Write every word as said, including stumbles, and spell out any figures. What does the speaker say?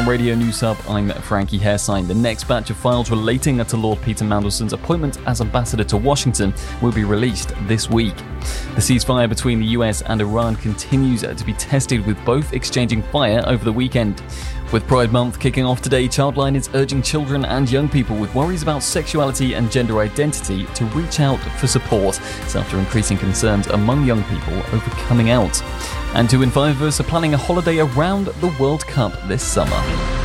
From Radio News Hub, I'm Frankie Hairsine. The next batch of files relating to Lord Peter Mandelson's appointment as ambassador to Washington will be released this week. The ceasefire between the U S and Iran continues to be tested, with both exchanging fire over the weekend. With Pride Month kicking off today, Childline is urging children and young people with worries about sexuality and gender identity to reach out for support. It's after increasing concerns among young people over coming out. And two in five of us are planning a holiday around the World Cup this summer.